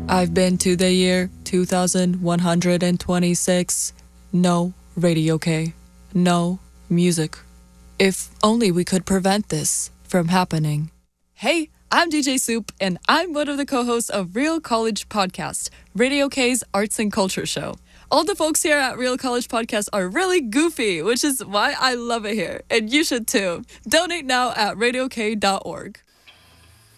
I've been to the year 2126. No Radio K. No music. If only we could prevent this from happening. Hey, I'm DJ Soup, and I'm one of the co-hosts of Real College Podcast, Radio K's arts and culture show. All the folks here at Real College Podcast are really goofy, which is why I love it here, and you should too. Donate now at radiok.org.